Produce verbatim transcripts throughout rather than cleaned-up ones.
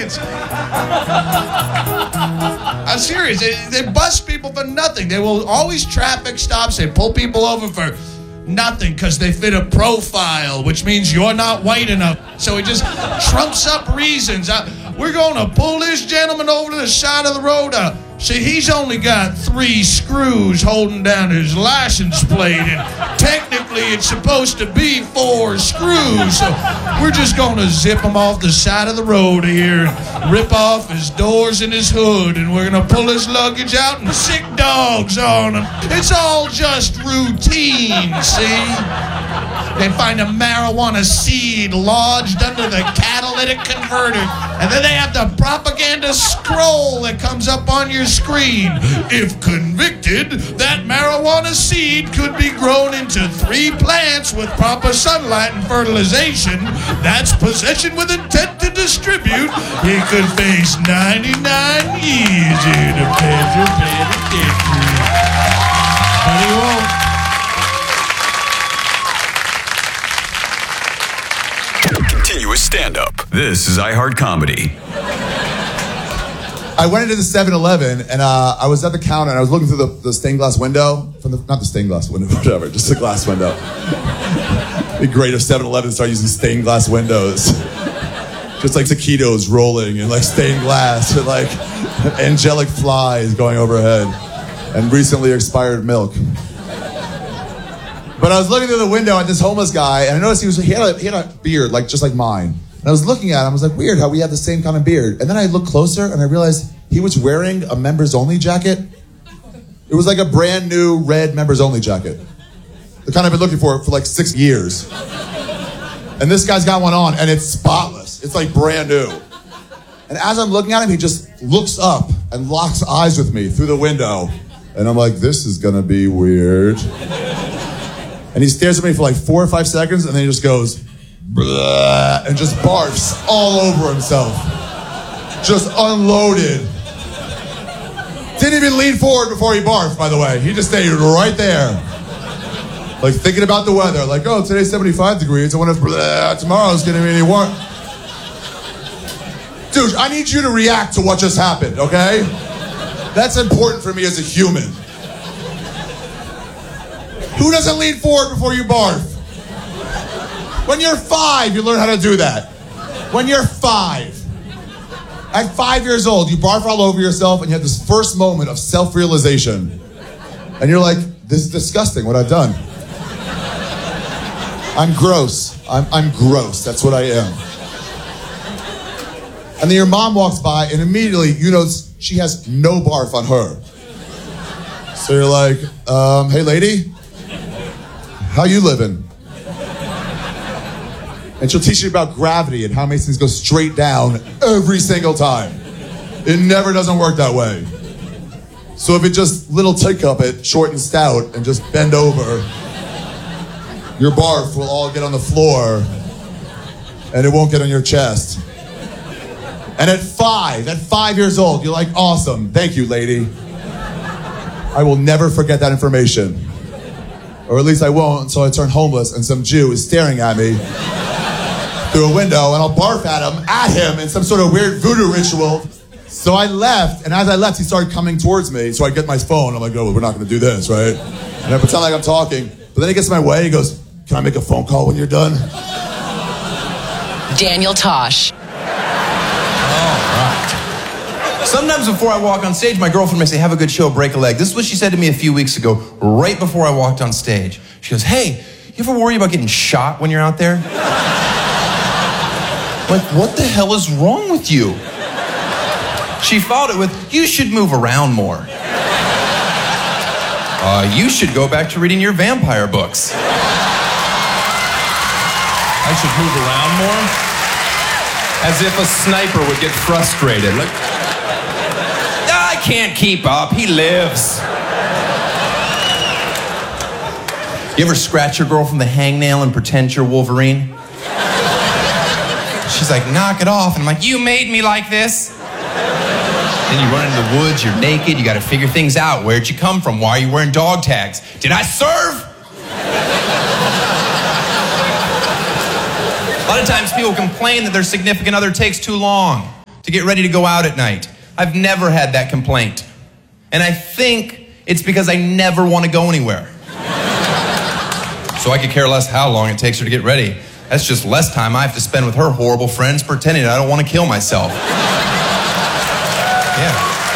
tickets. I'm serious. They, they bust people for nothing. They will always traffic stops. They pull people over for nothing because they fit a profile, which means you're not white enough. So it just trumps up reasons. Uh, we're going to pull this gentleman over to the side of the road. Uh, see, he's only got three screws holding down his license plate, and technically it's supposed to be four screws. So we're just going to zip him off the side of the road here and rip off his doors and his hood, and we're going to pull his luggage out and sick dogs on him. It's all just routine, see? They find a marijuana seed lodged under the catalytic converter, and then they have the propaganda scroll that comes up on your screen. If convicted, that marijuana seed could be grown into three plants with proper sunlight and fertilization. That's possession with intent to distribute. He could face ninety-nine years in a federal penitentiary. But he won't. Continuous stand-up. This is iHeart Comedy. I went into the seven eleven and uh, I was at the counter and I was looking through the, the stained glass window. From the, not the stained glass window, whatever, just the glass window. It'd be great if seven eleven started using stained glass windows. Just like taquitos rolling and like stained glass and like angelic flies going overhead and recently expired milk. But I was looking through the window at this homeless guy, and I noticed he was he had a, he had a beard like just like mine. And I was looking at him, I was like, weird how we have the same kind of beard. And then I looked closer, and I realized he was wearing a members-only jacket. It was like a brand new red members-only jacket. The kind I've been looking for for like six years. And this guy's got one on, and it's spotless. It's like brand new. And as I'm looking at him, he just looks up and locks eyes with me through the window. And I'm like, this is gonna be weird. And he stares at me for like four or five seconds, and then he just goes, blah, and just barfs all over himself. Just unloaded. Didn't even lean forward before he barfed, by the way. He just stayed right there. Like thinking about the weather. Like, oh, today's seventy-five degrees. I wonder if blah, tomorrow's gonna be any warm. Dude, I need you to react to what just happened, okay? That's important for me as a human. Who doesn't lean forward before you barf? When you're five, you learn how to do that. When you're five. At five years old, you barf all over yourself and you have this first moment of self-realization. And you're like, this is disgusting, what I've done. I'm gross. I'm, I'm gross. That's what I am. And then your mom walks by and immediately you know she has no barf on her. So you're like, um, hey lady, how you living? And she'll teach you about gravity and how many things go straight down every single time. It never doesn't work that way. So if it just little teacup it, short and stout, and just bend over, your barf will all get on the floor and it won't get on your chest. And at five, at five years old, you're like, awesome, thank you, lady. I will never forget that information. Or at least I won't until I turn homeless and some Jew is staring at me through a window and I'll barf at him, at him in some sort of weird voodoo ritual. So I left, and as I left, he started coming towards me. So I get my phone, I'm like, oh, we're not gonna do this, right? And I pretend like I'm talking, but then he gets in my way, he goes, can I make a phone call when you're done? Daniel Tosh. Sometimes before I walk on stage, my girlfriend may say, have a good show, break a leg. This is what she said to me a few weeks ago, right before I walked on stage. She goes, hey, you ever worry about getting shot when you're out there? Like, what the hell is wrong with you? She followed it with, you should move around more. Uh, you should go back to reading your vampire books. I should move around more? As if a sniper would get frustrated. Like, I can't keep up. He lives. You ever scratch your girl from the hangnail and pretend you're Wolverine? She's like, knock it off. And I'm like, you made me like this. Then you run into the woods, you're naked, you gotta figure things out. Where'd you come from? Why are you wearing dog tags? Did I serve? A lot of times people complain that their significant other takes too long to get ready to go out at night. I've never had that complaint. And I think it's because I never want to go anywhere. So I could care less how long it takes her to get ready. That's just less time I have to spend with her horrible friends pretending I don't want to kill myself. Yeah.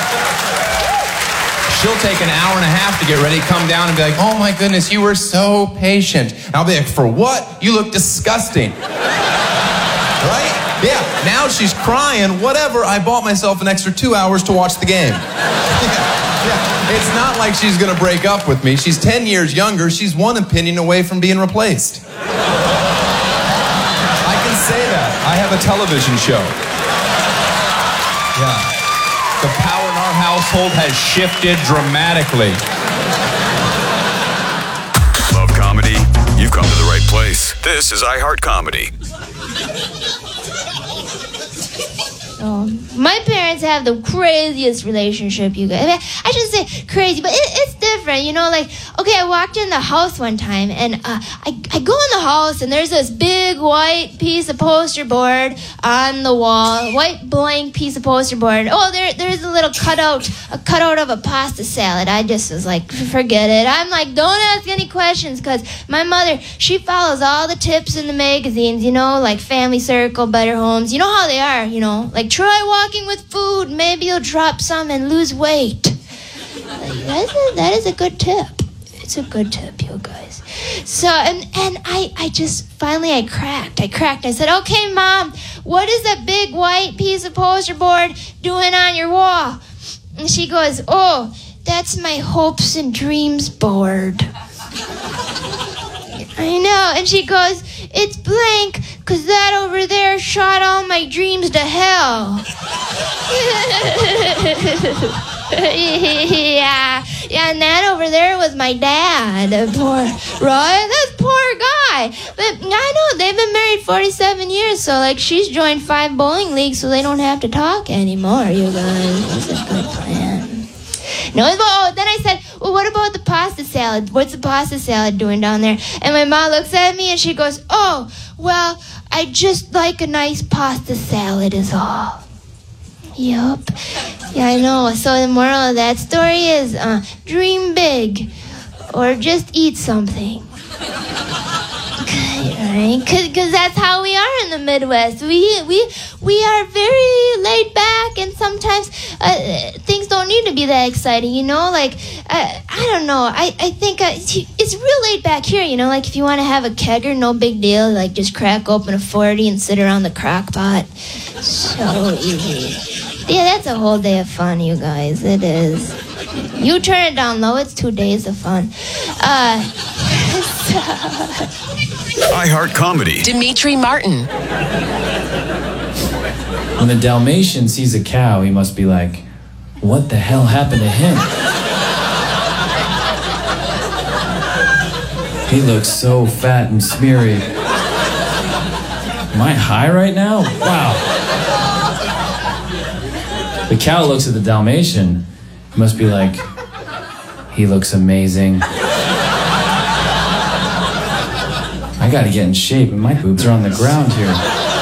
She'll take an hour and a half to get ready, come down and be like, oh my goodness, you were so patient. And I'll be like, for what? You look disgusting. Right? Yeah. Now she's crying, whatever. I bought myself an extra two hours to watch the game. Yeah. Yeah. It's not like she's going to break up with me. She's ten years younger. She's one opinion away from being replaced. I can say that. I have a television show. Yeah. The power in our household has shifted dramatically. Love comedy? You've come to the right place. This is iHeart Comedy. Oh, my parents have the craziest relationship, you guys. I mean, I shouldn't say crazy, but it, it's different, you know. Like, okay, I walked in the house one time, and uh, I, I go in the house, and there's this big white piece of poster board on the wall, white blank piece of poster board. Oh, there, there's a little cutout, a cutout of a pasta salad. I just was like, forget it. I'm like, don't ask any questions, because my mother, she follows all the tips in the magazines, you know, like Family Circle, Better Homes. You know how they are, you know, like, try walking with food. Maybe you'll drop some and lose weight. That is a, that is a good tip. It's a good tip, you guys. So, and, and I, I just, finally I cracked. I cracked. I said, okay, Mom, what is that big white piece of poster board doing on your wall? And she goes, oh, that's my hopes and dreams board. I know. And she goes, it's blank, because that over there shot all my dreams to hell. yeah. Yeah, and that over there was my dad. Poor, right? That's poor guy. But I know, they've been married forty-seven years, so, like, she's joined five bowling leagues so they don't have to talk anymore, you guys. That's a good plan. No, oh, then I said, well, what about the pasta salad? What's the pasta salad doing down there? And my mom looks at me and she goes, oh, well, I just like a nice pasta salad is all. Yup. Yeah, I know. So the moral of that story is uh, dream big or just eat something. Right? Because that's how we are in the Midwest. We we we are very laid back, and sometimes uh, things don't need to be that exciting, you know? Like, uh, I don't know. I, I think uh, it's real laid back here, you know? Like, if you want to have a kegger, no big deal. Like, just crack open a forty and sit around the crock pot. So easy. Yeah, that's a whole day of fun, you guys. It is. You turn it down low, it's two days of fun. Uh, so... iHeart Comedy. Demetri Martin. When the Dalmatian sees a cow, he must be like, what the hell happened to him? He looks so fat and smeary. Am I high right now? Wow. The cow looks at the Dalmatian. He must be like, he looks amazing. I gotta get in shape, and my boobs are on the ground here.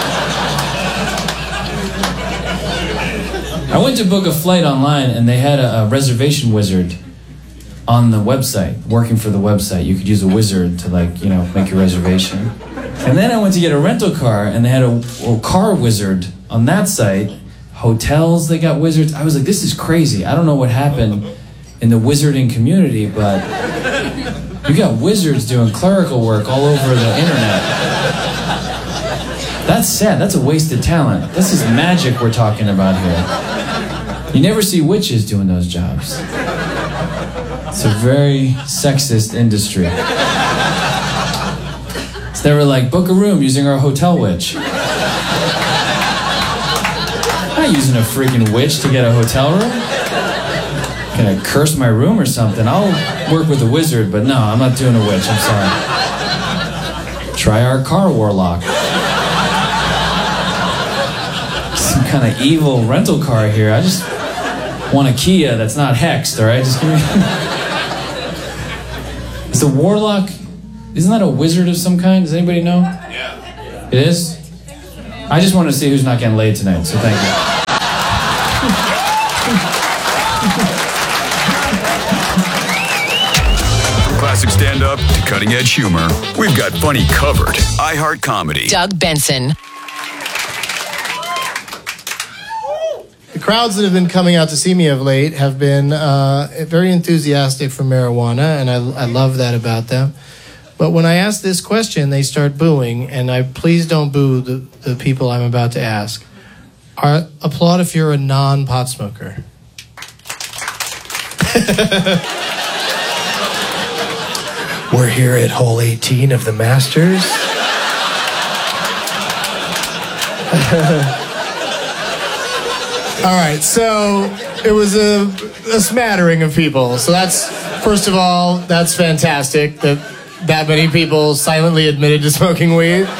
I went to book a flight online, and they had a, a reservation wizard on the website, working for the website. You could use a wizard to, like, you know, make your reservation. And then I went to get a rental car, and they had a, a car wizard on that site. Hotels, they got wizards. I was like, this is crazy. I don't know what happened in the wizarding community, but you got wizards doing clerical work all over the internet. That's sad. That's a wasted talent. This is magic we're talking about here. You never see witches doing those jobs. It's a very sexist industry. So they were like, book a room using our hotel witch. I'm not using a freaking witch to get a hotel room. Gonna curse my room or something. I'll work with a wizard, but no, I'm not doing a witch. I'm sorry. Try our car warlock. Some kind of evil rental car here. I just want a Kia that's not hexed, all right? Just give me... Is the warlock... Isn't that a wizard of some kind? Does anybody know? Yeah. It is? I just want to see who's not getting laid tonight, so thank you. cutting-edge humor, we've got funny covered. iHeart Comedy. Doug Benson. The crowds that have been coming out to see me of late have been uh, very enthusiastic for marijuana, and I, I love that about them. But when I ask this question, they start booing, and I please don't boo the, the people I'm about to ask. Are, applaud if you're a non-pot smoker. We're here at hole eighteen of the Masters. All right, so it was a, a smattering of people. So that's, first of all, that's fantastic that that many people silently admitted to smoking weed.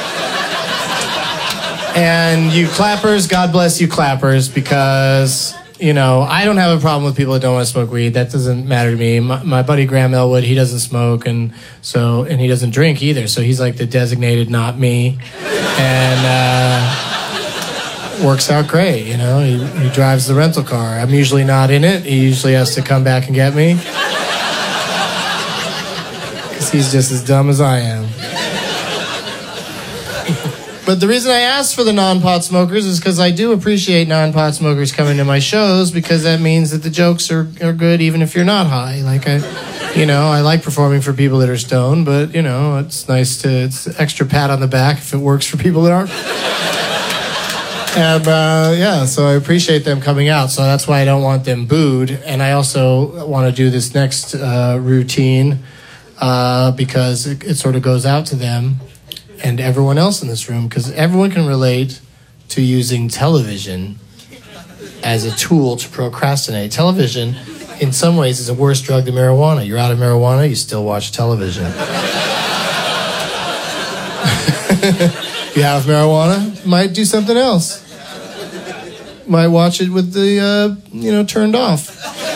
And you clappers, God bless you clappers, because, you know, I don't have a problem with people that don't want to smoke weed. That doesn't matter to me. My, my buddy Graham Elwood, he doesn't smoke, and so and he doesn't drink either. So he's like the designated not me. And, uh... works out great, you know. He, he drives the rental car. I'm usually not in it. He usually has to come back and get me. Because he's just as dumb as I am. But the reason I asked for the non-pot smokers is because I do appreciate non-pot smokers coming to my shows, because that means that the jokes are, are good even if you're not high. Like, I, you know, I like performing for people that are stoned, but, you know, it's nice to, it's an extra pat on the back if it works for people that aren't. And, uh, yeah, so I appreciate them coming out. So that's why I don't want them booed. And I also want to do this next uh, routine uh, because it, it sort of goes out to them and everyone else in this room, because everyone can relate to using television as a tool to procrastinate. Television, in some ways, is a worse drug than marijuana. You're out of marijuana, you still watch television. You have marijuana, might do something else. Might watch it with the, uh, you know, turned off.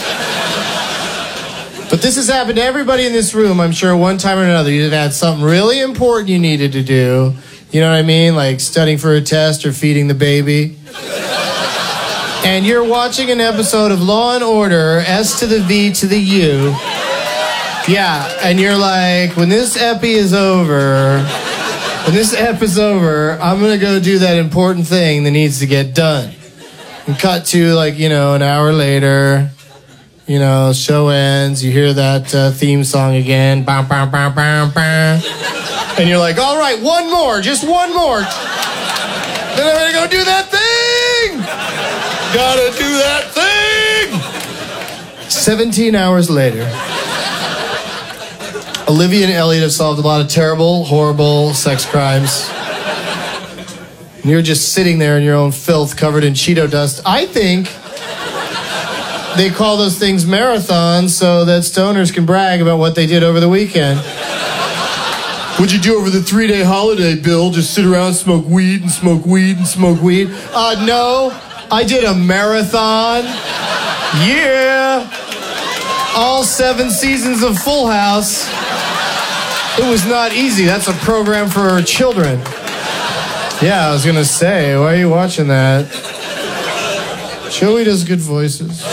But this has happened to everybody in this room, I'm sure, one time or another. You've had something really important you needed to do. You know what I mean? Like studying for a test or feeding the baby. And you're watching an episode of Law and Order, S to the V to the U. Yeah, and you're like, when this epi is over... When this ep is over, I'm going to go do that important thing that needs to get done. And cut to, like, you know, an hour later, you know, show ends, you hear that uh, theme song again. Bah, bah, bah, bah, bah. And you're like, all right, one more, just one more. Then I'm going to go do that thing. Gotta do that thing. seventeen hours later. Olivia and Elliot have solved a lot of terrible, horrible sex crimes. And you're just sitting there in your own filth covered in Cheeto dust. I think they call those things marathons so that stoners can brag about what they did over the weekend. What'd you do over the three-day holiday, Bill? Just sit around, smoke weed and smoke weed and smoke weed? Uh, no, I did a marathon. Yeah. All seven seasons of Full House. It was not easy. That's a program for children. Yeah, I was going to say, why are you watching that? Joey does good voices.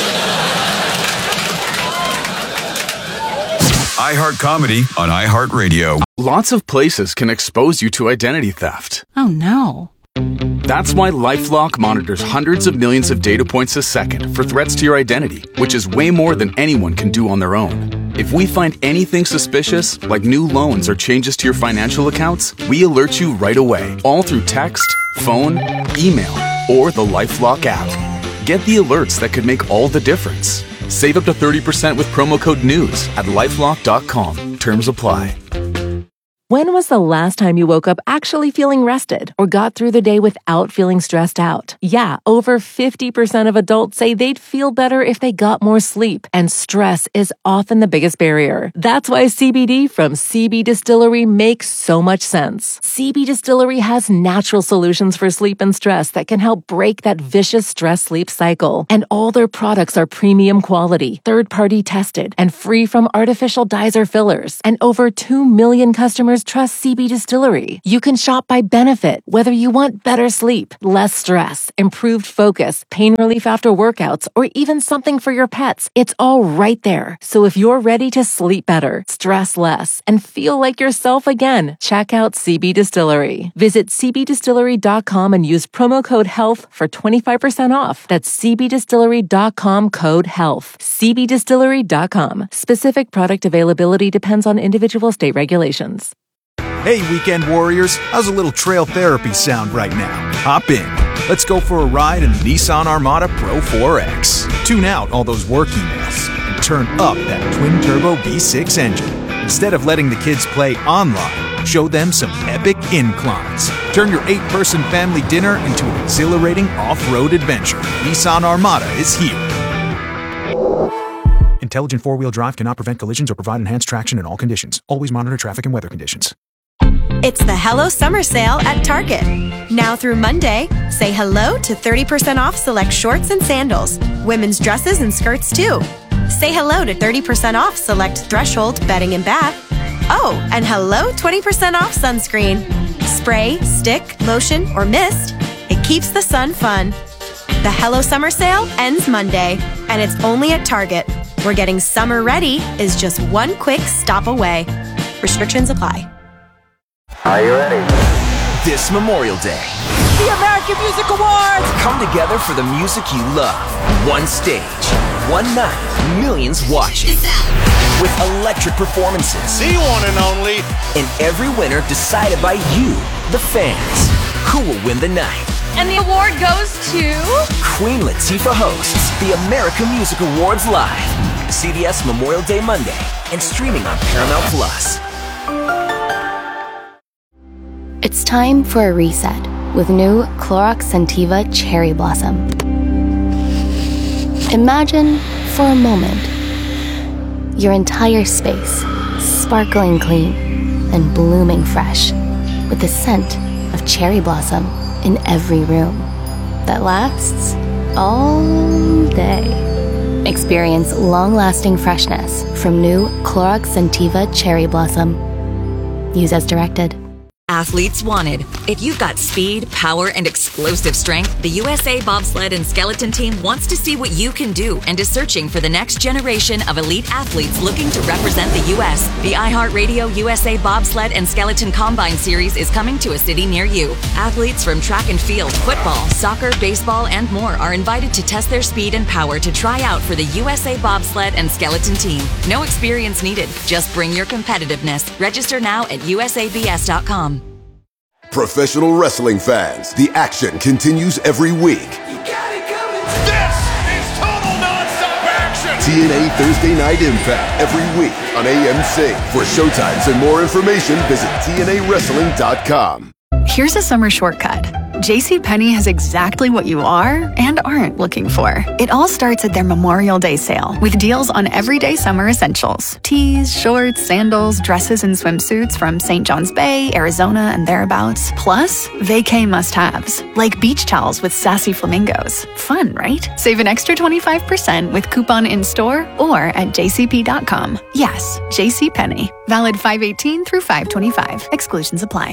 iHeart Comedy on iHeartRadio. Lots of places can expose you to identity theft. Oh, no. That's why LifeLock monitors hundreds of millions of data points a second for threats to your identity, which is way more than anyone can do on their own. If we find anything suspicious, like new loans or changes to your financial accounts, we alert you right away, all through text, phone, email, or the LifeLock app. Get the alerts that could make all the difference. Save up to thirty percent with promo code NEWS at lifelock dot com. Terms apply. When was the last time you woke up actually feeling rested or got through the day without feeling stressed out? Yeah, over fifty percent of adults say they'd feel better if they got more sleep, and stress is often the biggest barrier. That's why C B D from C B Distillery makes so much sense. C B Distillery has natural solutions for sleep and stress that can help break that vicious stress-sleep cycle. And all their products are premium quality, third-party tested, and free from artificial dyes or fillers. And over two million customers customers trust C B Distillery. You can shop by benefit, whether you want better sleep, less stress, improved focus, pain relief after workouts, or even something for your pets. It's all right there. So if you're ready to sleep better, stress less, and feel like yourself again, check out C B Distillery. Visit c b distillery dot com and use promo code HEALTH for twenty-five percent off. That's c b distillery dot com code HEALTH. c b distillery dot com. Specific product availability depends on individual state regulations. Hey, weekend warriors, how's a little trail therapy sound right now? Hop in. Let's go for a ride in the Nissan Armada Pro four X. Tune out all those work emails and turn up that twin-turbo V six engine. Instead of letting the kids play online, show them some epic inclines. Turn your eight-person family dinner into an exhilarating off-road adventure. Nissan Armada is here. Intelligent four-wheel drive cannot prevent collisions or provide enhanced traction in all conditions. Always monitor traffic and weather conditions. It's the Hello Summer Sale at Target. Now through Monday, say hello to thirty percent off select shorts and sandals, women's dresses and skirts too. Say hello to thirty percent off select Threshold bedding and bath. Oh, and hello twenty percent off sunscreen. Spray, stick, lotion, or mist. It keeps the sun fun. The Hello Summer Sale ends Monday, and it's only at Target, where getting summer ready is just one quick stop away. Restrictions apply. Are you ready? This Memorial Day, The American Music Awards! come together for the music you love. One stage, one night, millions watching. With electric performances. The one and only. And every winner decided by you, the fans. Who will win the night? And the award goes to... Queen Latifah hosts the American Music Awards live. C B S Memorial Day Monday and streaming on Paramount Plus. It's time for a reset with new Clorox Scentiva Cherry Blossom. Imagine, for a moment, your entire space sparkling clean and blooming fresh with the scent of cherry blossom in every room that lasts all day. Experience long-lasting freshness from new Clorox Scentiva Cherry Blossom. Use as directed. Athletes wanted. If you've got speed, power, and explosive strength, the U S A Bobsled and Skeleton Team wants to see what you can do and is searching for the next generation of elite athletes looking to represent the U S The iHeartRadio U S A Bobsled and Skeleton Combine Series is coming to a city near you. Athletes from track and field, football, soccer, baseball, and more are invited to test their speed and power to try out for the U S A Bobsled and Skeleton Team. No experience needed. Just bring your competitiveness. Register now at U S A B S dot com. Professional wrestling fans, the action continues every week. This is total nonstop action! T N A Thursday Night Impact every week on A M C. For showtimes and more information, visit T N A wrestling dot com. Here's a summer shortcut. JCPenney has exactly what you are and aren't looking for. It all starts at their Memorial Day sale with deals on everyday summer essentials. Tees, shorts, sandals, dresses, and swimsuits from Saint John's Bay, Arizona, and thereabouts. Plus, vacay must-haves, like beach towels with sassy flamingos. Fun, right? Save an extra twenty-five percent with coupon in-store or at j c p dot com. Yes, JCPenney. Valid five eighteen through five twenty-five. Exclusions apply.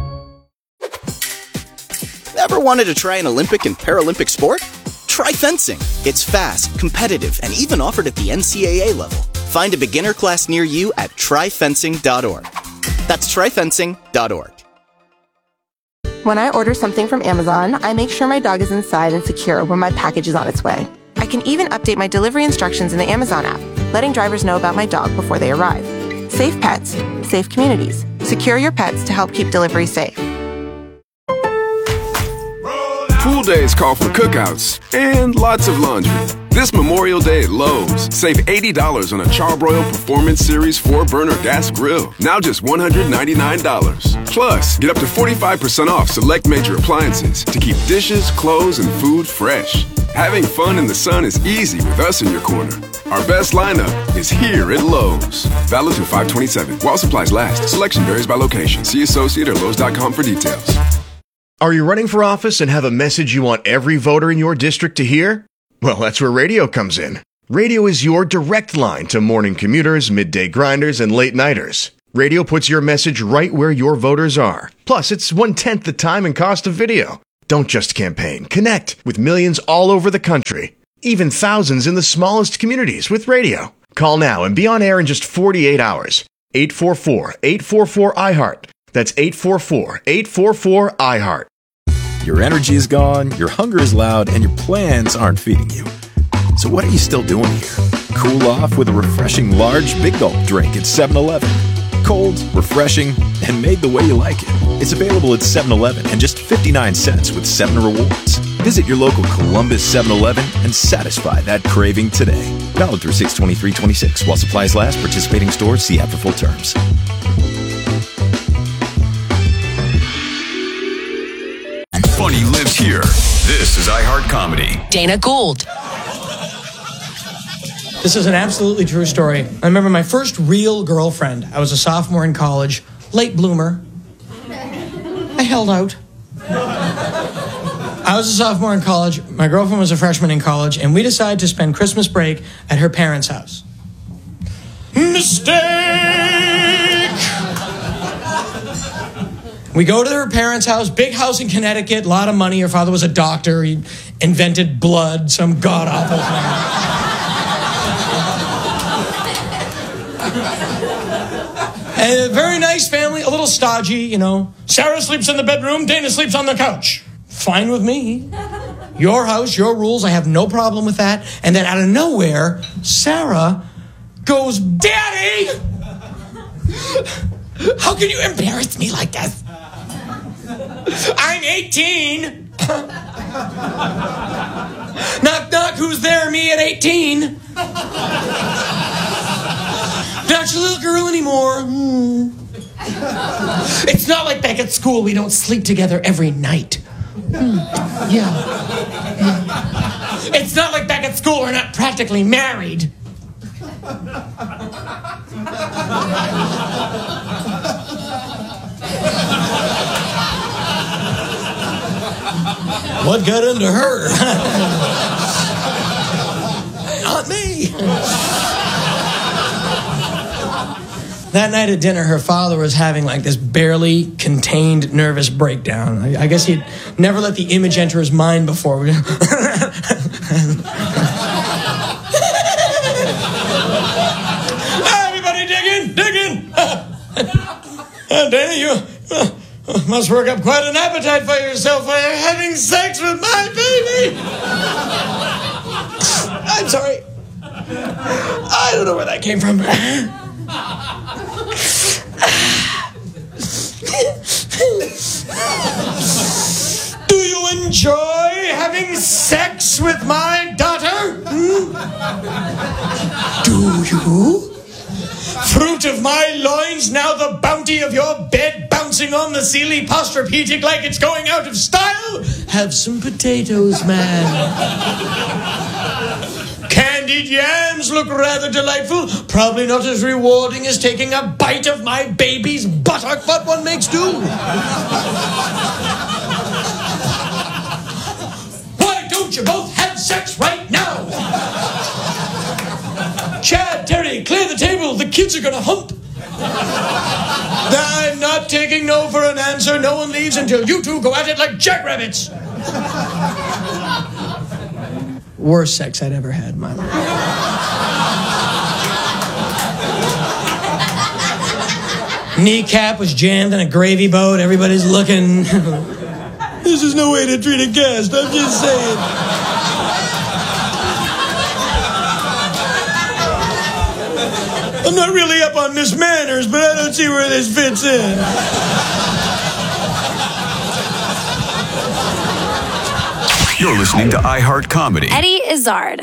Ever wanted to try an Olympic and Paralympic sport? Try fencing. It's fast, competitive, and even offered at the N C A A level. Find a beginner class near you at try fencing dot org. That's try fencing dot org. When I order something from Amazon, I make sure my dog is inside and secure when my package is on its way. I can even update my delivery instructions in the Amazon app, letting drivers know about my dog before they arrive. Safe pets, safe communities. Secure your pets to help keep delivery safe. Pool days call for cookouts and lots of laundry. This Memorial Day at Lowe's, save eighty dollars on a Charbroil Performance Series four burner gas grill. Now just one hundred ninety-nine dollars. Plus, get up to forty-five percent off select major appliances to keep dishes, clothes, and food fresh. Having fun in the sun is easy with us in your corner. Our best lineup is here at Lowe's. Valid through five twenty-seven. While supplies last. Selection varies by location. See associate or lowes dot com for details. Are you running for office and have a message you want every voter in your district to hear? Well, that's where radio comes in. Radio is your direct line to morning commuters, midday grinders, and late nighters. Radio puts your message right where your voters are. Plus, it's one-tenth the time and cost of video. Don't just campaign. Connect with millions all over the country. Even thousands in the smallest communities with radio. Call now and be on air in just forty-eight hours. eight four four, eight four four, I heart. That's eight four four, eight four four, I heart. Your energy is gone, your hunger is loud, and your plans aren't feeding you. So what are you still doing here? Cool off with a refreshing large Big Gulp drink at seven eleven. Cold, refreshing, and made the way you like it. It's available at seven eleven and just fifty-nine cents with seven Rewards. Visit your local Columbus seven eleven and satisfy that craving today. Valid through six twenty-three twenty-six. While supplies last, participating stores, see app for full terms. Funny lives here. This is iHeart Comedy. Dana Gould. This is an absolutely true story. I remember my first real girlfriend. I was a sophomore in college, late bloomer. I held out. I was a sophomore in college. My girlfriend was a freshman in college, and we decided to spend Christmas break at her parents' house. Mistake! We go to her parents' house, big house in Connecticut, a lot of money. Her father was a doctor. He invented blood, some god-awful thing. A very nice family, a little stodgy, you know. Sarah sleeps in the bedroom, Dana sleeps on the couch. Fine with me. Your house, your rules, I have no problem with that. And then out of nowhere, Sarah goes, Daddy! How can you embarrass me like this? I'm eighteen. Knock, knock, who's there? Me at eighteen. Not your little girl anymore. Mm. It's not like back at school we don't sleep together every night. Mm. Yeah. Mm. It's not like back at school we're not practically married. What got into her? Not me. That night at dinner, her father was having like this barely contained nervous breakdown. I, I guess he'd never let the image enter his mind before. Hey, everybody dig in, dig in. uh, Dana, you uh, must work up quite an appetite for yourself while you're having sex with my baby. I'm sorry. I don't know where that came from. Do you enjoy having sex with my daughter? Hmm? Do you? Fruit of my loins, now the bounty of your bed, bouncing on the ceiling, posturepedic like it's going out of style? Have some potatoes, man. Candied yams look rather delightful. Probably not as rewarding as taking a bite of my baby's buttock, but one makes do. Why don't you both have sex right now? Chad, Terry, clear the table. The kids are gonna hump. I'm not taking no for an answer. No one leaves until you two go at it like jackrabbits. Worst sex I'd ever had in my life. Kneecap was jammed in a gravy boat. Everybody's looking. This is no way to treat a guest. I'm just saying. I'm not really up on Miss Manners, but I don't see where this fits in. You're listening to iHeart Comedy. Eddie Izzard.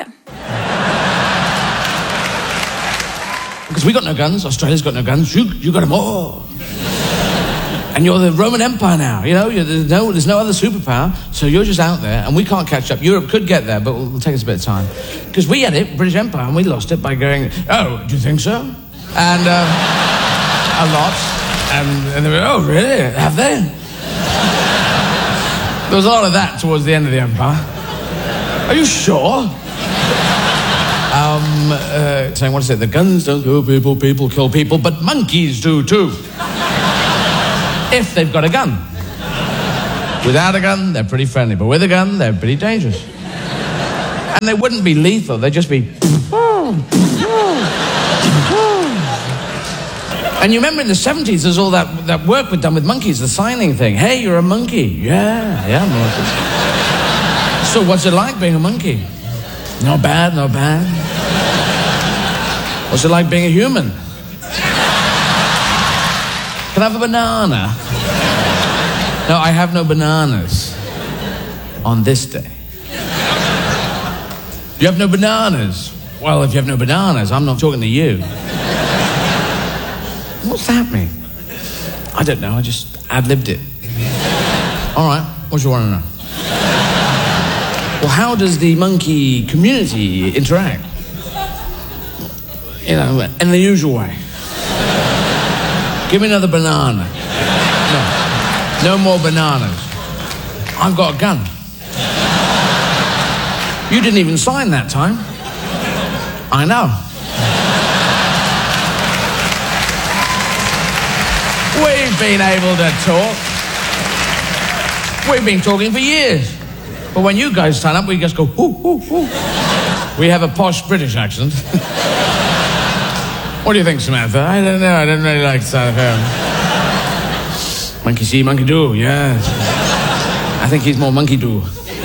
Because we got no guns, Australia's got no guns, you you got them all. And you're the Roman Empire now, you know, you're, there's, no, there's no other superpower, so you're just out there, and we can't catch up. Europe could get there, but it'll take us a bit of time. Because we had it, British Empire, and we lost it by going, oh, do you think so? And uh, a lot. And, and they were, oh, really? Have they? There was a lot of that towards the end of the empire. Are you sure? Um, Um, uh, saying, what is it? The guns don't kill people, people kill people, but monkeys do too. If they've got a gun. Without a gun, they're pretty friendly, but with a gun, they're pretty dangerous. And they wouldn't be lethal, they'd just be... And you remember in the seventies, there's all that, that work we'd done with monkeys, the signing thing. Hey, you're a monkey. Yeah, yeah, I'm So what's it like being a monkey? Not bad, not bad. What's it like being a human? Can I have a banana? No, I have no bananas on this day. You have no bananas? Well, if you have no bananas, I'm not talking to you. What's that mean? I don't know, I just ad-libbed it. All right, what do you want to know? Well, how does the monkey community interact? You know, in the usual way. Give me another banana. No, no more bananas. I've got a gun. You didn't even sign that time. I know. We've been able to talk. We've been talking for years. But when you guys turn up, we just go, hoo, hoo, hoo. We have a posh British accent. What do you think, Samantha? I don't know. I don't really like South Africa. Monkey see, monkey do, yeah. I think he's more monkey do.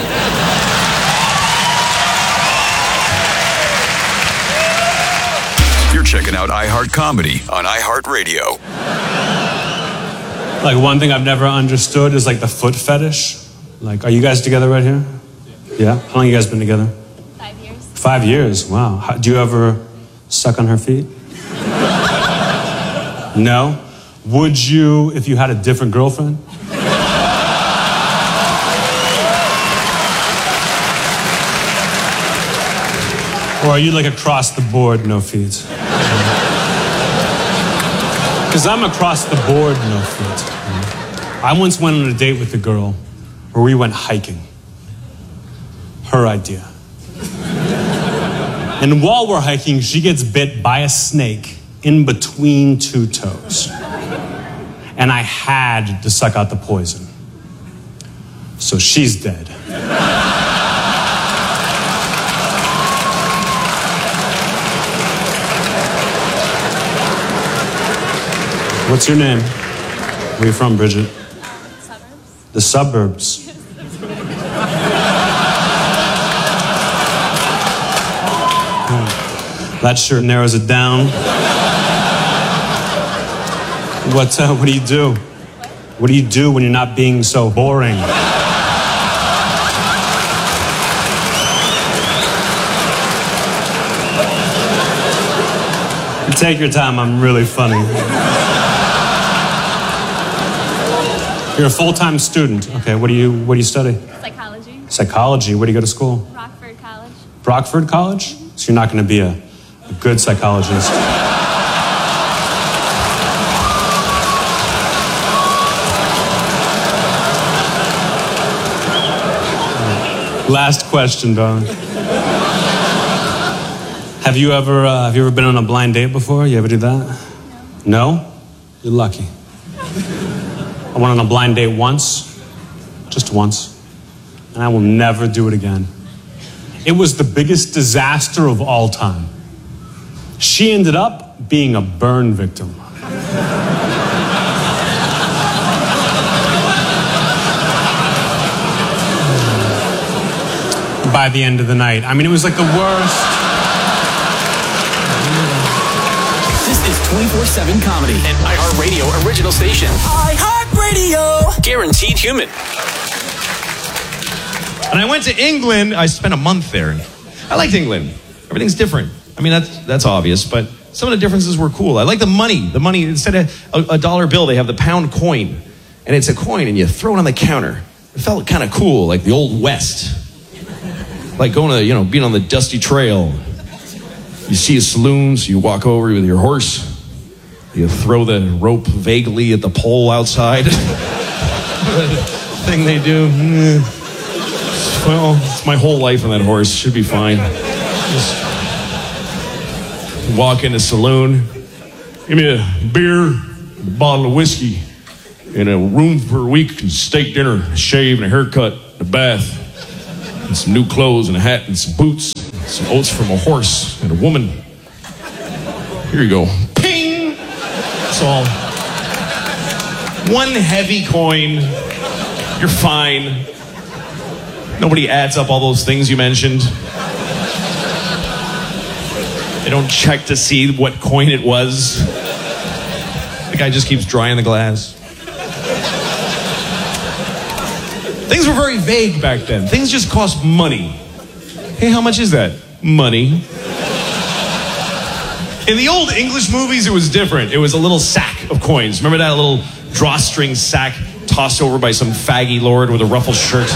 You're checking out iHeart Comedy on iHeartRadio. Like, one thing I've never understood is, like, the foot fetish. Like, are you guys together right here? Yeah? How long you guys been together? Five years. Five years, wow. How, do you ever suck on her feet? No? Would you if you had a different girlfriend? Or are you like across the board, no feet? Because I'm across the board, no feet. I once went on a date with a girl where we went hiking. Her idea. And while we're hiking, she gets bit by a snake in between two toes. And I had to suck out the poison. So she's dead. What's your name? Where are you from, Bridget? Suburbs. The suburbs. That sure narrows it down. What, uh, what do you do? What do you do when you're not being so boring? Take your time, I'm really funny. You're a full-time student. Okay, what do you what do you study? Psychology. Psychology. Where do you go to school? Rockford College. Rockford College? So you're not going to be a, a good psychologist. Last question, darling. Have you ever uh, have you ever been on a blind date before? You ever do that? No. No? You're lucky. I went on a blind date once, just once, and I will never do it again. It was the biggest disaster of all time. She ended up being a burn victim. By the end of the night. I mean, it was like the worst. This is twenty-four seven Comedy, an iHeartRadio original station. iHeartRadio! Guaranteed human. And I went to England. I spent a month there. I liked England. Everything's different. I mean, that's that's obvious, but some of the differences were cool. I like the money. The money, instead of a, a dollar bill, they have the pound coin. And it's a coin, and you throw it on the counter. It felt kind of cool, like the old West. Like going to, you know, being on the dusty trail. You see a saloon, so you walk over with your horse. You throw the rope vaguely at the pole outside. Thing they do. Well, it's my whole life on that horse. Should be fine. Just Walk in a saloon. Give me a beer, a bottle of whiskey, and a room for a week, and steak dinner, a shave, and a haircut, a bath, and some new clothes, and a hat, and some boots, and some oats from a horse, and a woman. Here you go. Ping! That's all. One heavy coin. You're fine. Nobody adds up all those things you mentioned. They don't check to see what coin it was. The guy just keeps drying the glass. Things were very vague back then. Things just cost money. Hey, how much is that? Money. In the old English movies, it was different. It was a little sack of coins. Remember that little drawstring sack tossed over by some faggy lord with a ruffled shirt?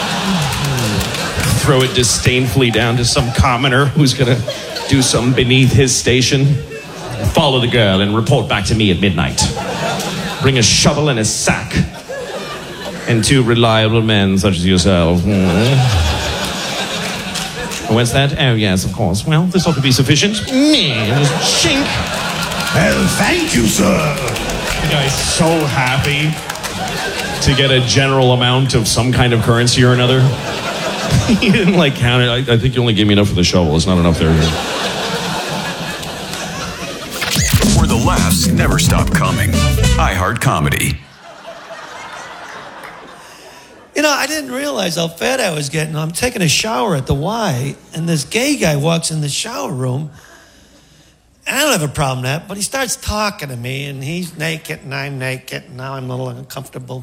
Throw it disdainfully down to some commoner who's gonna do something beneath his station. Follow the girl and report back to me at midnight. Bring a shovel and a sack. And two reliable men such as yourself. Mm. What's that? Oh, yes, of course. Well, this ought to be sufficient. Shink. Well, thank you, sir. The guy's so happy to get a general amount of some kind of currency or another. He didn't like count it. I, I think you only gave me enough for the shovel. It's not enough there. Where the laughs never stop coming. iHeart Comedy. You know, I didn't realize how fat I was getting. I'm taking a shower at the Y, and this gay guy walks in the shower room. And I don't have a problem with that, but he starts talking to me, and he's naked, and I'm naked, and now I'm a little uncomfortable.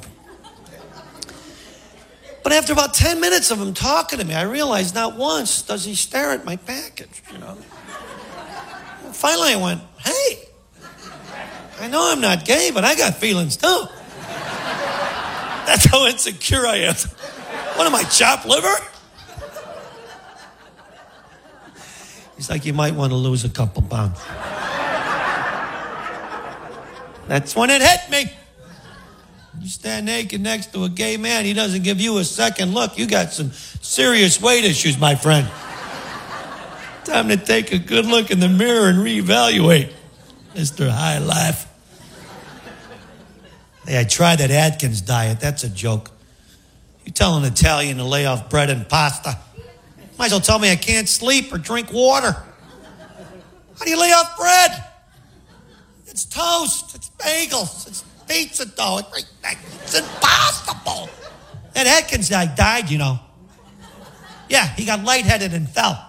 But after about ten minutes of him talking to me, I realized not once does he stare at my package, you know. And finally, I went, hey, I know I'm not gay, but I got feelings too. That's how insecure I am. What am I, chopped liver? He's like, you might want to lose a couple pounds. That's when it hit me. You stand naked next to a gay man, he doesn't give you a second look. You got some serious weight issues, my friend. Time to take a good look in the mirror and reevaluate, Mister High Life. Hey, I tried that Atkins diet. That's a joke. You tell an Italian to lay off bread and pasta. Might as well tell me I can't sleep or drink water. How do you lay off bread? It's toast. It's bagels. It's pizza dough. It's impossible. That Atkins guy died, you know. Yeah, he got lightheaded and fell.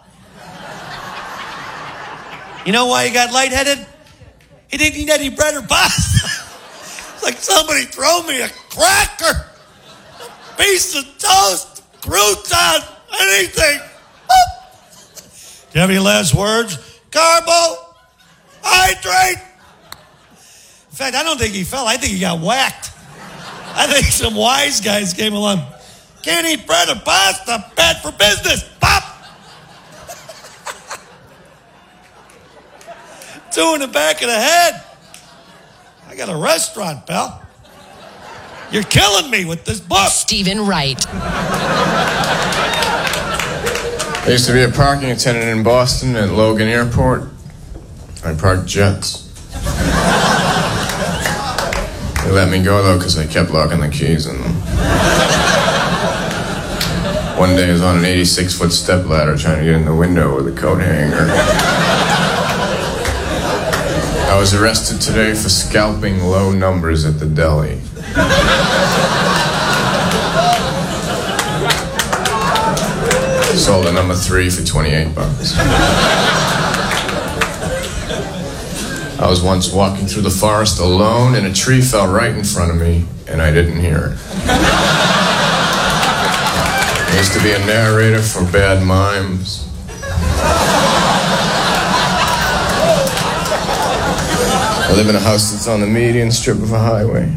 You know why he got lightheaded? He didn't eat any bread or pasta. It's like somebody throw me a cracker, a piece of toast, crouton, anything. Do you have any last words? Carbohydrate. In fact, I don't think he fell. I think he got whacked. I think some wise guys came along. Can't eat bread or pasta. Bad for business. Pop. Two in the back of the head. I got a restaurant, pal. You're killing me with this book. Stephen Wright. I used to be a parking attendant in Boston at Logan Airport. I parked jets. They let me go, though, because I kept locking the keys in them. One day I was on an eighty-six foot step ladder trying to get in the window with a coat hanger. I was arrested today for scalping low numbers at the deli. Sold a number three for twenty-eight bucks. I was once walking through the forest alone and a tree fell right in front of me and I didn't hear it. I used to be a narrator for bad mimes. I live in a house that's on the median strip of a highway.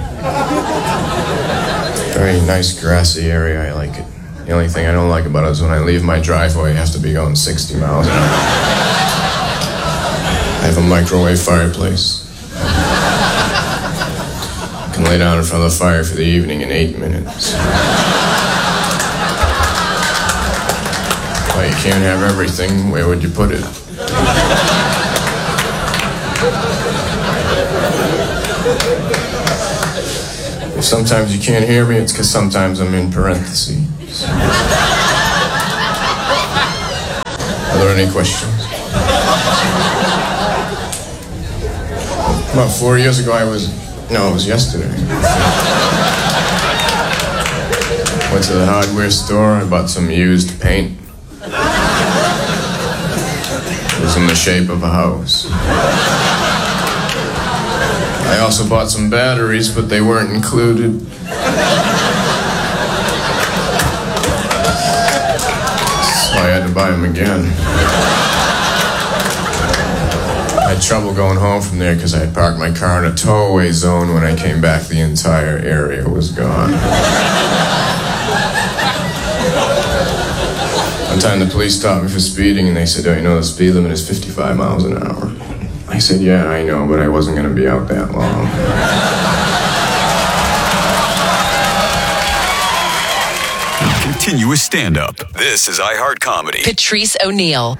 Very nice grassy area, I like it. The only thing I don't like about it is when I leave my driveway, I have to be going sixty miles an hour. I have a microwave fireplace. I can lay down in front of the fire for the evening in eight minutes. Well, you can't have everything. Where would you put it? If sometimes you can't hear me, it's because sometimes I'm in parentheses. Are there any questions? About four years ago, I was... No, it was yesterday. Went to the hardware store, I bought some used paint. It was in the shape of a house. I also bought some batteries, but they weren't included. So I had to buy them again. I had trouble going home from there because I had parked my car in a tow-away zone. When I came back, the entire area was gone. One time the police stopped me for speeding and they said, "Oh, you know the speed limit is fifty-five miles an hour." I said, "Yeah, I know, but I wasn't going to be out that long." Continuous stand-up. This is iHeart Comedy. Patrice O'Neal.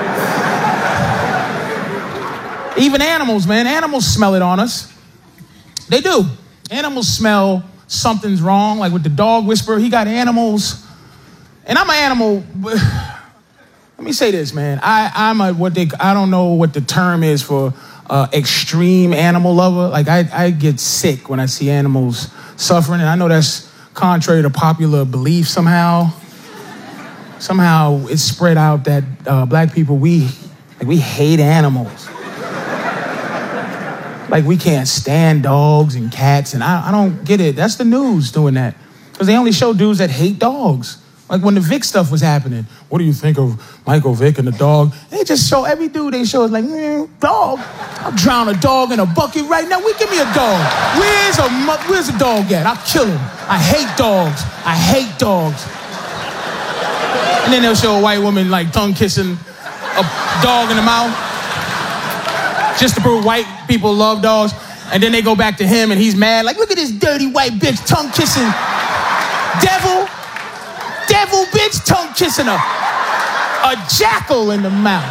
Even animals, man. Animals smell it on us. They do. Animals smell something's wrong. Like with the dog whisperer, he got animals. And I'm an animal. Let me say this, man. I, I'm a what they. I don't know what the term is for uh, extreme animal lover. Like I, I get sick when I see animals suffering, and I know that's contrary to popular belief. Somehow, somehow it's spread out that uh, black people we like we hate animals. Like we can't stand dogs and cats, and I, I don't get it. That's the news doing that, because they only show dudes that hate dogs. Like when the Vic stuff was happening, what do you think of Michael Vick and the dog? They just show every dude they show is like, mm, dog. I'll drown a dog in a bucket right now. We give me a dog. Where's a where's a dog at? I'll kill him. I hate dogs. I hate dogs. And then they'll show a white woman like tongue kissing a dog in the mouth, just to prove white people love dogs. And then they go back to him and he's mad. Like, look at this dirty white bitch tongue kissing devil. Devil bitch tongue kissing a, a jackal in the mouth.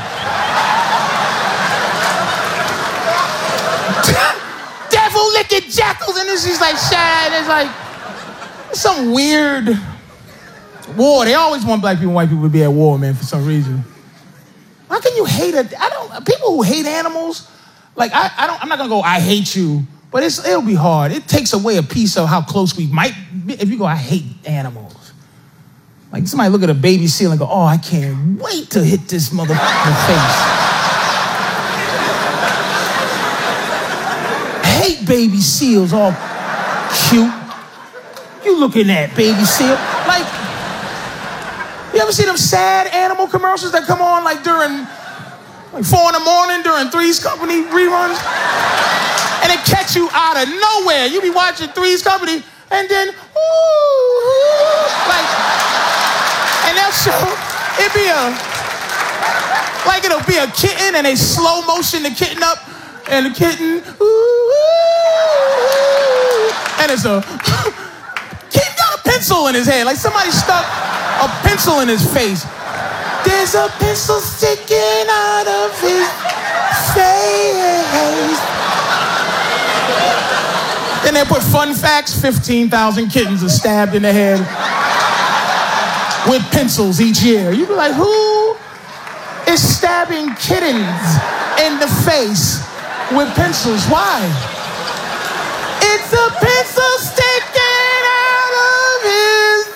Devil licking jackals, and this is like sad. It's like it's some weird war. They always want black people and white people to be at war, man, for some reason. How can you hate a? I don't. People who hate animals, like I, I don't. I'm not gonna go. I hate you, but it's it'll be hard. It takes away a piece of how close we might be if you go. I hate animals. Like somebody look at a baby seal and go, "Oh, I can't wait to hit this motherfucker face." Hate baby seals, all cute. You looking at baby seal? Like, you ever see them sad animal commercials that come on like during like four in the morning during Three's Company reruns? And it catch you out of nowhere. You be watching Three's Company and then, ooh, ooh like, and they'll show, it be a, like it'll be a kitten and they slow motion the kitten up and the kitten, ooh, ooh, and it's a, kitten got a pencil in his head. Like somebody stuck a pencil in his face. There's a pencil sticking out of his face. Then they put fun facts, fifteen thousand kittens are stabbed in the head with pencils each year. You be like, who is stabbing kittens in the face with pencils? Why? It's a pencil sticking out of his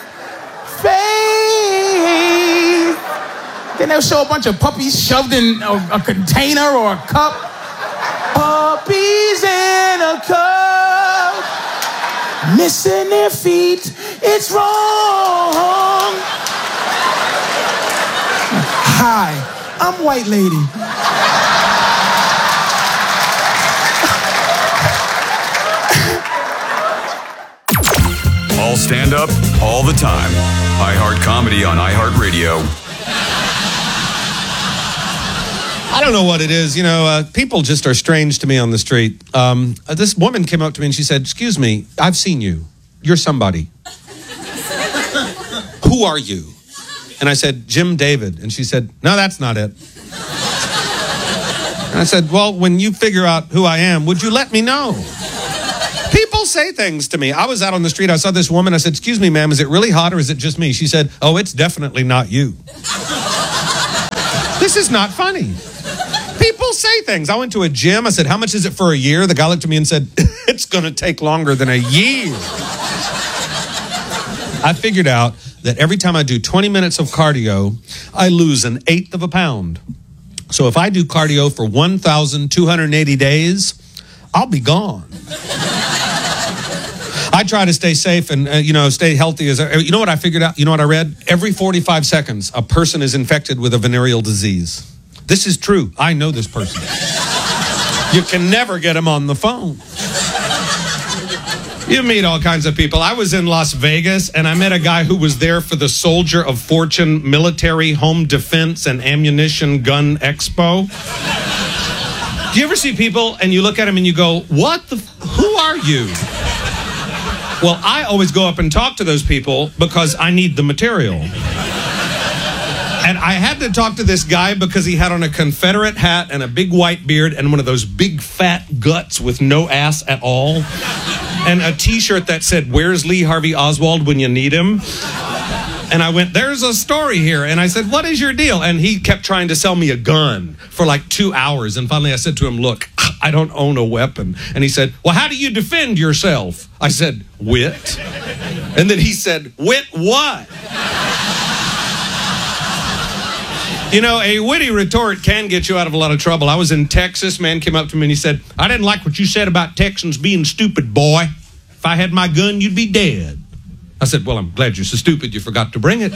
face. Then they'll show a bunch of puppies shoved in a, a container or a cup. Puppies in a cup, missing their feet. It's wrong. Hi, I'm White Lady. All stand up, all the time. iHeart Comedy on iHeartRadio. I don't know what it is. You know, uh, people just are strange to me on the street. Um, uh, this woman came up to me and she said, "Excuse me, I've seen you. You're somebody." "Who are you?" And I said, "Jim David." And she said, "No, that's not it." And I said, "Well, when you figure out who I am, would you let me know?" People say things to me. I was out on the street. I saw this woman. I said, excuse me, ma'am, is it really hot or is it just me? She said, oh, it's definitely not you. This is not funny. People say things. I went to a gym. I said, how much is it for a year? The guy looked at me and said, it's going to take longer than a year. I figured out that every time I do twenty minutes of cardio, I lose an eighth of a pound. So if I do cardio for one thousand two hundred eighty days, I'll be gone. I try to stay safe and, uh, you know, stay healthy. As I, you know what I figured out? You know what I read? Every forty-five seconds, a person is infected with a venereal disease. This is true. I know this person. You can never get him on the phone. You meet all kinds of people. I was in Las Vegas, and I met a guy who was there for the Soldier of Fortune Military Home Defense and Ammunition Gun Expo. Do you ever see people, and you look at them and you go, what the, f- who are you? Well, I always go up and talk to those people because I need the material. And I had to talk to this guy because he had on a Confederate hat and a big white beard and one of those big fat guts with no ass at all. And a t-shirt that said, where's Lee Harvey Oswald when you need him? And I went, there's a story here. And I said, what is your deal? And he kept trying to sell me a gun for like two hours. And finally I said to him, look, I don't own a weapon. And he said, well, how do you defend yourself? I said, wit. And then he said, wit what? You know, a witty retort can get you out of a lot of trouble. I was in Texas. Man came up to me and he said, I didn't like what you said about Texans being stupid, boy. If I had my gun, you'd be dead. I said, well, I'm glad you're so stupid you forgot to bring it.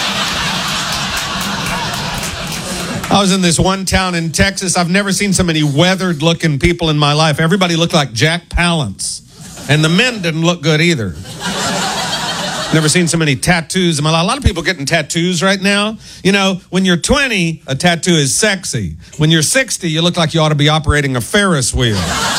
I was in this one town in Texas. I've never seen so many weathered-looking people in my life. Everybody looked like Jack Palance. And the men didn't look good either. Never seen so many tattoos in my life. A lot of people getting tattoos right now. You know, when you're twenty, a tattoo is sexy. When you're sixty, you look like you ought to be operating a Ferris wheel.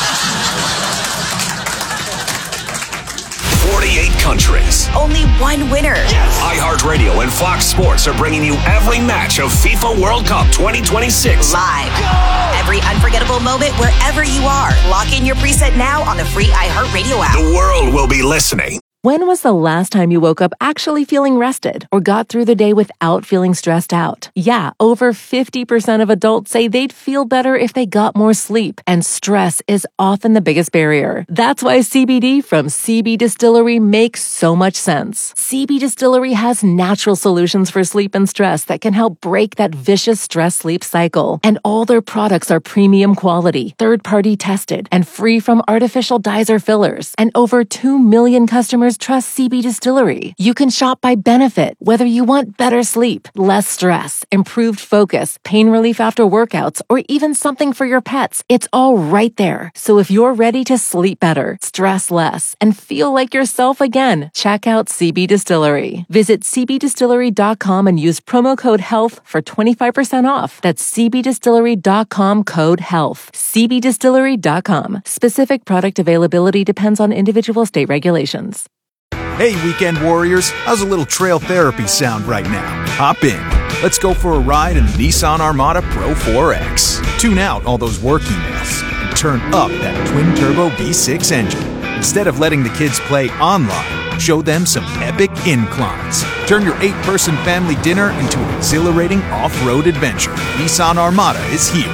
forty-eight countries. Only one winner. iHeartRadio and Fox Sports are bringing you every match of FIFA World Cup twenty twenty-six. Live. Every unforgettable moment wherever you are. Lock in your preset now on the free iHeartRadio app. The world will be listening. When was the last time you woke up actually feeling rested or got through the day without feeling stressed out? Yeah, over fifty percent of adults say they'd feel better if they got more sleep, and stress is often the biggest barrier. That's why C B D from C B Distillery makes so much sense. C B Distillery has natural solutions for sleep and stress that can help break that vicious stress-sleep cycle. And all their products are premium quality, third-party tested, and free from artificial dyes or fillers. And over two million customers trust C B Distillery. You can shop by benefit, whether you want better sleep, less stress, improved focus, pain relief after workouts, or even something for your pets. It's all right there. So if you're ready to sleep better, stress less, and feel like yourself again, check out C B Distillery. Visit c b distillery dot com and use promo code HEALTH for twenty-five percent off. That's c b distillery dot com code HEALTH. c b distillery dot com. Specific product availability depends on individual state regulations. Hey, weekend warriors, how's a little trail therapy sound right now? Hop in. Let's go for a ride in the Nissan Armada Pro four X. Tune out all those work emails and turn up that twin-turbo V six engine. Instead of letting the kids play online, show them some epic inclines. Turn your eight-person family dinner into an exhilarating off-road adventure. Nissan Armada is here.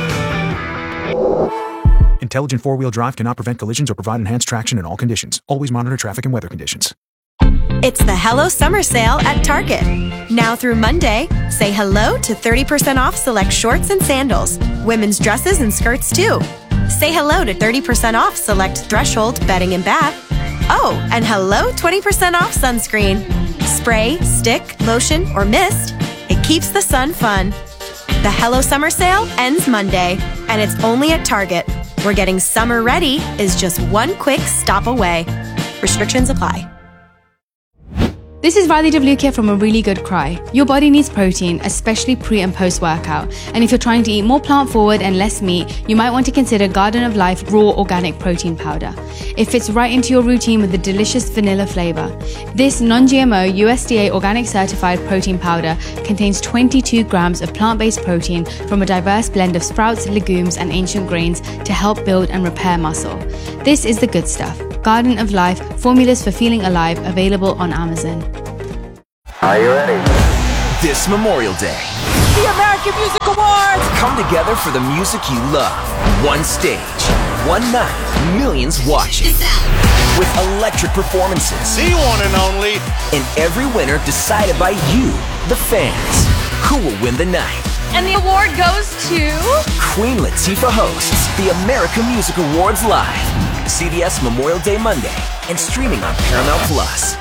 Intelligent four-wheel drive cannot prevent collisions or provide enhanced traction in all conditions. Always monitor traffic and weather conditions. It's the Hello Summer Sale at Target. Now through Monday, say hello to thirty percent off select shorts and sandals, women's dresses and skirts too. Say hello to thirty percent off select Threshold bedding and bath. Oh, and hello twenty percent off sunscreen. Spray, stick, lotion, or mist. It keeps the sun fun. The Hello Summer Sale ends Monday, and it's only at Target, where getting summer ready is just one quick stop away. Restrictions apply. This is Riley Devlukia from A Really Good Cry. Your body needs protein, especially pre and post workout. And if you're trying to eat more plant forward and less meat, you might want to consider Garden of Life Raw Organic Protein Powder. It fits right into your routine with a delicious vanilla flavor. This non-G M O U S D A organic certified protein powder contains twenty-two grams of plant-based protein from a diverse blend of sprouts, legumes, and ancient grains to help build and repair muscle. This is the good stuff. Garden of Life, Formulas for Feeling Alive, available on Amazon. Are you ready? This Memorial Day, The American Music Awards! come together for the music you love. One stage, one night, millions watching. With electric performances. The one and only. And every winner decided by you, the fans. Who will win the night? And the award goes to... Queen Latifah hosts the American Music Awards live. C B S Memorial Day Monday and streaming on Paramount Plus.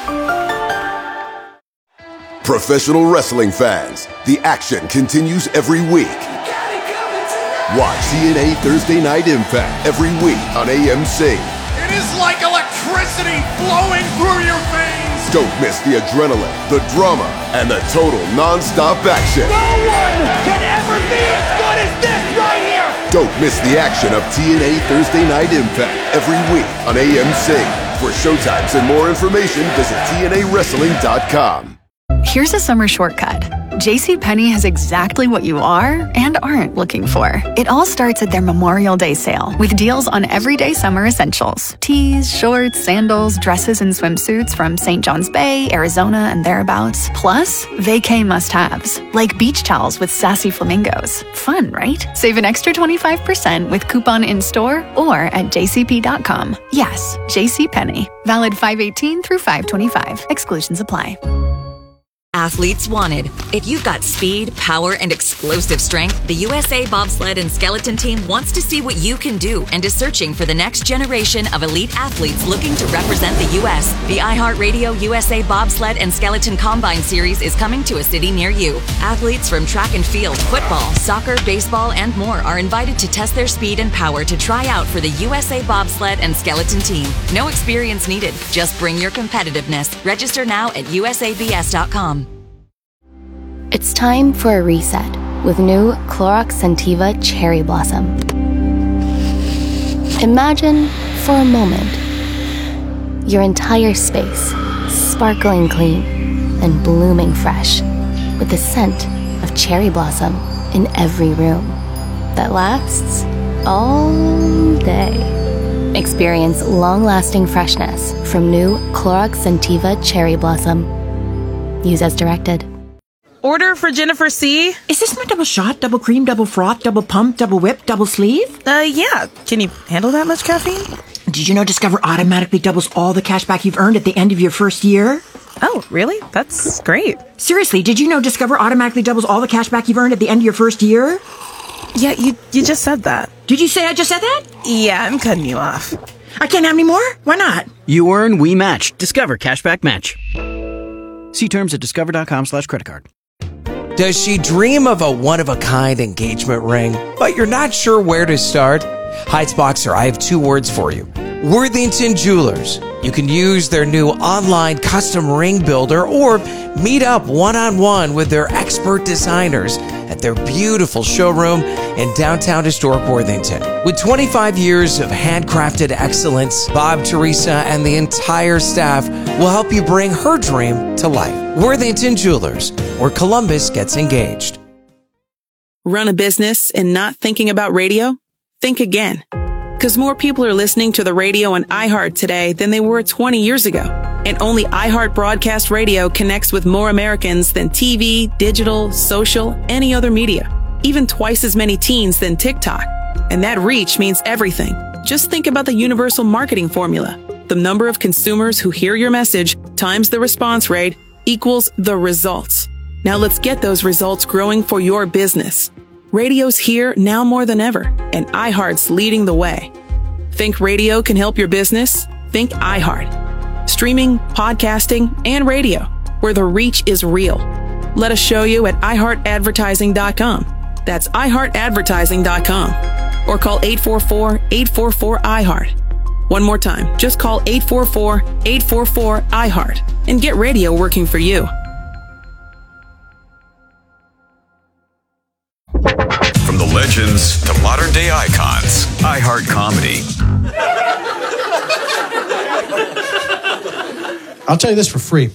Professional wrestling fans, the action continues every week. Watch T N A Thursday Night Impact every week on A M C. It is like electricity flowing through your veins. Don't miss the adrenaline, the drama, and the total non-stop action. No one can ever be as good as this right here. Don't miss the action of T N A Thursday Night Impact every week on A M C. For showtimes and more information, visit T N A wrestling dot com. Here's a summer shortcut. JCPenney has exactly what you are and aren't looking for. It all starts at their Memorial Day sale with deals on everyday summer essentials. Tees, shorts, sandals, dresses, and swimsuits from Saint John's Bay, Arizona, and thereabouts. Plus, vacay must-haves, like beach towels with sassy flamingos. Fun, right? Save an extra twenty-five percent with coupon in-store or at j c p dot com. Yes, JCPenney. Valid five eighteen through five twenty-five. Exclusions apply. Athletes wanted. If you've got speed, power, and explosive strength, the U S A Bobsled and Skeleton Team wants to see what you can do and is searching for the next generation of elite athletes looking to represent the U S. The iHeartRadio U S A Bobsled and Skeleton Combine Series is coming to a city near you. Athletes from track and field, football, soccer, baseball, and more are invited to test their speed and power to try out for the U S A Bobsled and Skeleton Team. No experience needed. Just bring your competitiveness. Register now at U S A B S dot com. It's time for a reset with new Clorox Scentiva Cherry Blossom. Imagine, for a moment, your entire space sparkling clean and blooming fresh with the scent of cherry blossom in every room that lasts all day. Experience long-lasting freshness from new Clorox Scentiva Cherry Blossom. Use as directed. Order for Jennifer C. Is this my double shot, double cream, double froth, double pump, double whip, double sleeve? Uh, yeah. Can you handle that much caffeine? Did you know Discover automatically doubles all the cash back you've earned at the end of your first year? Oh, really? That's great. Seriously, did you know Discover automatically doubles all the cash back you've earned at the end of your first year? Yeah, you you just said that. Did you say I just said that? Yeah, I'm cutting you off. I can't have any more? Why not? You earn, we match. Discover Cashback Match. See terms at discover.com slash credit card. Does she dream of a one-of-a-kind engagement ring, but you're not sure where to start? Heights Boxer, I have two words for you. Worthington Jewelers. You can use their new online custom ring builder or meet up one-on-one with their expert designers at their beautiful showroom in downtown historic Worthington. With twenty-five years of handcrafted excellence, Bob, Teresa, and the entire staff will help you bring her dream to life. Worthington Jewelers, where Columbus gets engaged. Run a business and not thinking about radio? Think again. Because more people are listening to the radio on iHeart today than they were twenty years ago. And only iHeart Broadcast Radio connects with more Americans than T V, digital, social, any other media. Even twice as many teens than TikTok. And that reach means everything. Just think about the universal marketing formula. The number of consumers who hear your message times the response rate equals the results. Now let's get those results growing for your business. Radio's here now more than ever, and iHeart's leading the way. Think radio can help your business? Think iHeart. Streaming, podcasting, and radio, where the reach is real. Let us show you at i heart advertising dot com. That's i heart advertising dot com. Or call eight four four, eight four four, I heart. One more time, just call eight four four, eight four four, I heart and get radio working for you. From the legends to modern day icons, iHeart Comedy. I'll tell you this for free.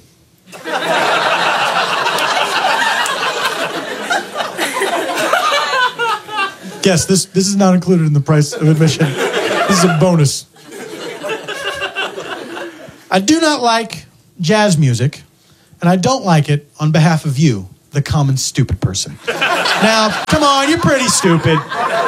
Guess this this is not included in the price of admission. This is a bonus. I do not like jazz music, and I don't like it on behalf of you, the common stupid person. Now, come on, you're pretty stupid.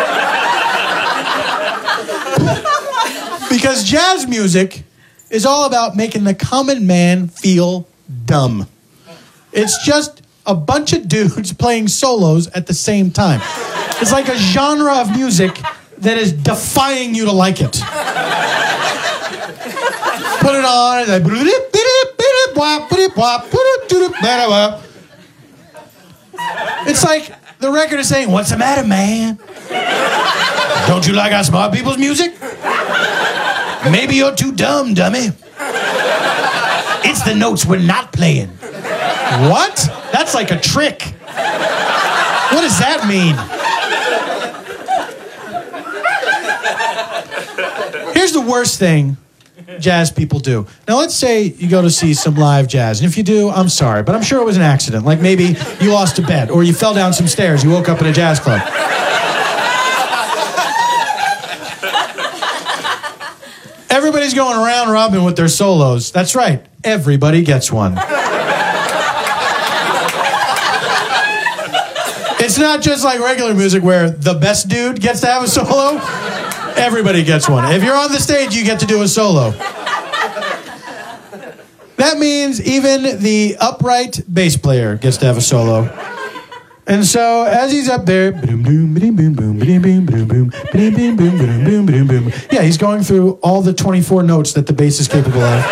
Because jazz music is all about making the common man feel dumb. It's just a bunch of dudes playing solos at the same time. It's like a genre of music that is defying you to like it. Put it on, and it's like the record is saying, "What's the matter, man? Don't you like our smart people's music? Maybe you're too dumb, dummy. It's the notes we're not playing." What? That's like a trick. What does that mean? Here's the worst thing jazz people do. Now, let's say you go to see some live jazz, and if you do, I'm sorry, but I'm sure it was an accident. Like maybe you lost a bet, or you fell down some stairs, you woke up in a jazz club. Everybody's going around robin with their solos. That's right. Everybody gets one. It's not just like regular music where the best dude gets to have a solo. Everybody gets one. If you're on the stage, you get to do a solo. That means even the upright bass player gets to have a solo. And so, as he's up there, yeah, he's going through all the twenty-four notes that the bass is capable of.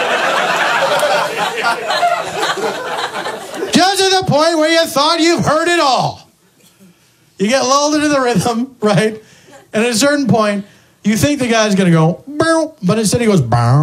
Just to the point where you thought you've heard it all. You get lulled into the rhythm, right? And at a certain point, you think the guy's going to go, bow, but instead he goes, bow.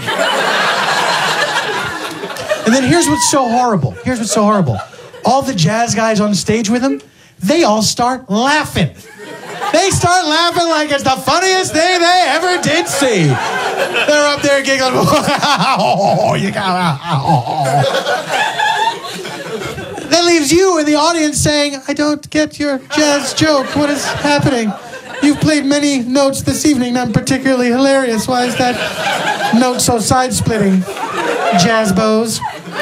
And then here's what's so horrible. Here's what's so horrible. All the jazz guys on stage with him, they all start laughing. They start laughing like it's the funniest thing they ever did see. They're up there giggling. Oh, you got That leaves you in the audience saying, I don't get your jazz joke. What is happening? You've played many notes this evening, not particularly hilarious. Why is that note so side-splitting, jazz bows?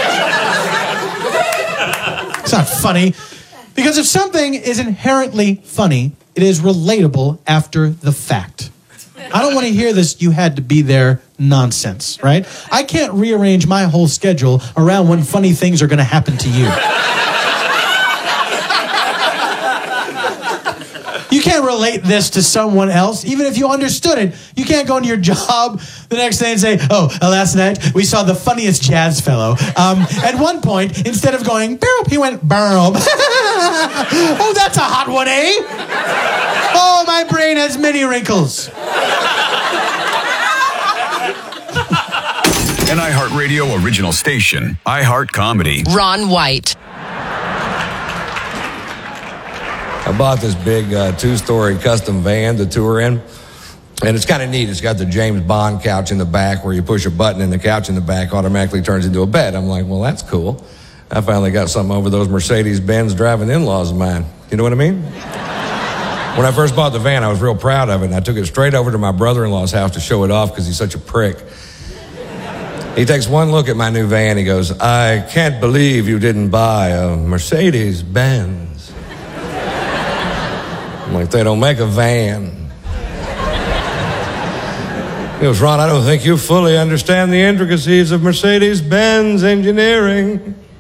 It's not funny. Because if something is inherently funny, it is relatable after the fact. I don't want to hear this "you had to be there" nonsense, right? I can't rearrange my whole schedule around when funny things are going to happen to you. You can't relate this to someone else, even if you understood it. You can't go into your job the next day and say, oh, last night we saw the funniest jazz fellow. Um, at one point, instead of going, burp, he went, burp. Oh, that's a hot one, eh? Oh, my brain has many wrinkles. An iHeartRadio original station, iHeart Comedy. Ron White. I bought this big uh, two-story custom van to tour in, and it's kind of neat. It's got the James Bond couch in the back where you push a button and the couch in the back automatically turns into a bed. I'm like, well, that's cool. I finally got something over those Mercedes-Benz driving in-laws of mine. You know what I mean? When I first bought the van, I was real proud of it, and I took it straight over to my brother-in-law's house to show it off because he's such a prick. He takes one look at my new van. He goes, I can't believe you didn't buy a Mercedes-Benz. I'm like, they don't make a van. He goes, Ron, I don't think you fully understand the intricacies of Mercedes-Benz engineering.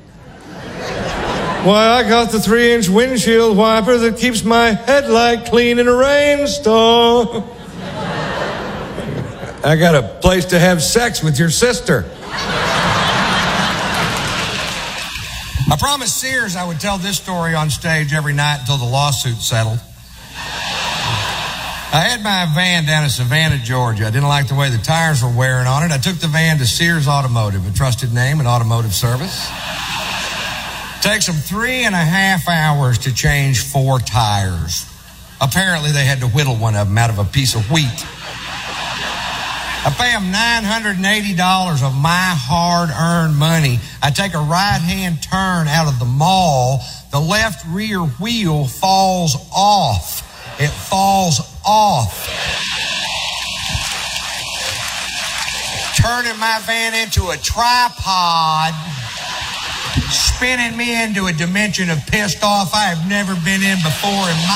Why, I got the three-inch windshield wiper that keeps my headlight clean in a rainstorm. I got a place to have sex with your sister. I promised Sears I would tell this story on stage every night until the lawsuit settled. I had my van down in Savannah, Georgia. I didn't like the way the tires were wearing on it. I took the van to Sears Automotive, a trusted name in automotive service. Takes them three and a half hours to change four tires. Apparently, they had to whittle one of them out of a piece of wheat. I pay them nine hundred eighty dollars of my hard-earned money. I take a right-hand turn out of the mall. The left rear wheel falls off. It falls off. turning my van into a tripod, spinning me into a dimension of pissed off I have never been in before in my